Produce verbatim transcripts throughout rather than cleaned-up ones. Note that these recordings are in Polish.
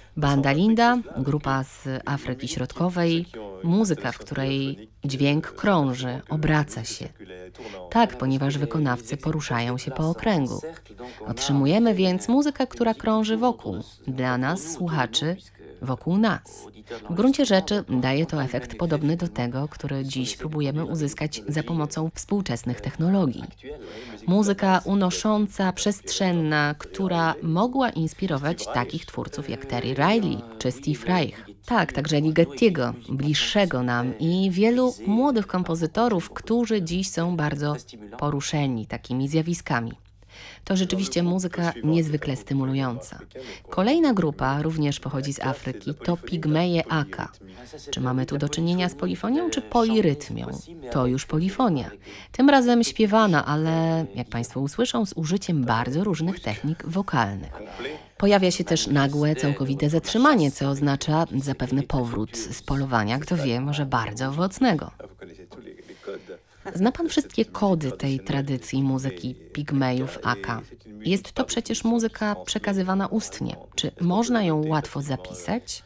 Banda Linda, grupa z Afryki Środkowej, muzyka, w której dźwięk krąży, obraca się. Tak, ponieważ wykonawcy poruszają się po okręgu. Otrzymujemy więc muzykę, która krąży wokół, dla nas, słuchaczy, wokół nas. W gruncie rzeczy daje to efekt podobny do tego, który dziś próbujemy uzyskać za pomocą współczesnych technologii. Muzyka unosząca, przestrzenna, która mogła inspirować takich twórców jak Terry Riley czy Steve Reich. Tak, także Ligetiego, bliższego nam i wielu młodych kompozytorów, którzy dziś są bardzo poruszeni takimi zjawiskami. To rzeczywiście muzyka niezwykle stymulująca. Kolejna grupa, również pochodzi z Afryki, to Pigmeje Aka. Czy mamy tu do czynienia z polifonią czy polirytmią? To już polifonia. Tym razem śpiewana, ale jak Państwo usłyszą, z użyciem bardzo różnych technik wokalnych. Pojawia się też nagłe, całkowite zatrzymanie, co oznacza zapewne powrót z polowania, kto wie, może bardzo owocnego. Zna Pan wszystkie kody tej tradycji muzyki Pigmejów Aka. Jest to przecież muzyka przekazywana ustnie. Czy można ją łatwo zapisać?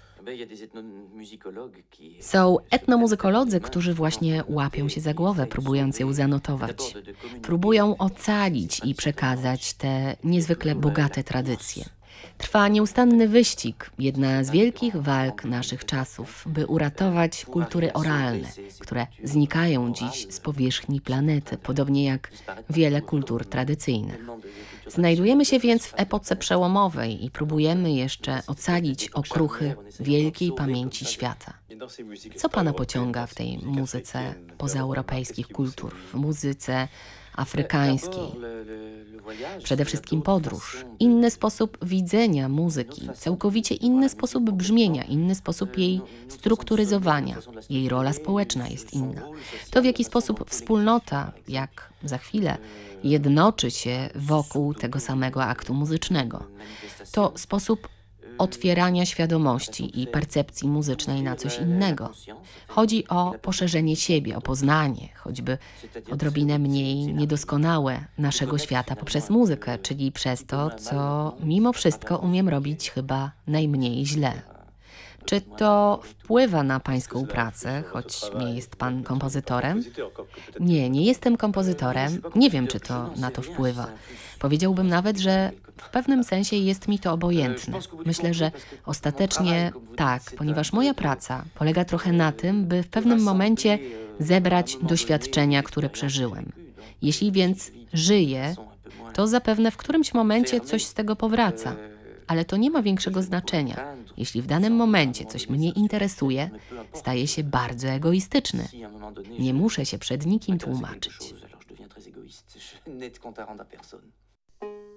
Są etnomuzykolodzy, którzy właśnie łapią się za głowę, próbując ją zanotować. Próbują ocalić i przekazać te niezwykle bogate tradycje. Trwa nieustanny wyścig, jedna z wielkich walk naszych czasów, by uratować kultury oralne, które znikają dziś z powierzchni planety, podobnie jak wiele kultur tradycyjnych. Znajdujemy się więc w epoce przełomowej i próbujemy jeszcze ocalić okruchy wielkiej pamięci świata. Co Pana pociąga w tej muzyce pozaeuropejskich kultur, w muzyce afrykańskiej? Przede wszystkim podróż, inny sposób widzenia muzyki, całkowicie inny sposób brzmienia, inny sposób jej strukturyzowania. Jej rola społeczna jest inna. To, w jaki sposób wspólnota, jak za chwilę, jednoczy się wokół tego samego aktu muzycznego. To sposób otwierania świadomości i percepcji muzycznej na coś innego. Chodzi o poszerzenie siebie, o poznanie, choćby odrobinę mniej niedoskonałe naszego świata poprzez muzykę, czyli przez to, co mimo wszystko umiem robić chyba najmniej źle. Czy to wpływa na Pańską pracę, choć nie jest Pan kompozytorem? Nie, nie jestem kompozytorem. Nie wiem, czy to na to wpływa. Powiedziałbym nawet, że w pewnym sensie jest mi to obojętne. Myślę, że ostatecznie tak, ponieważ moja praca polega trochę na tym, by w pewnym momencie zebrać doświadczenia, które przeżyłem. Jeśli więc żyję, to zapewne w którymś momencie coś z tego powraca. Ale to nie ma większego znaczenia. Jeśli w danym momencie coś mnie interesuje, staję się bardzo egoistyczny. Nie muszę się przed nikim tłumaczyć.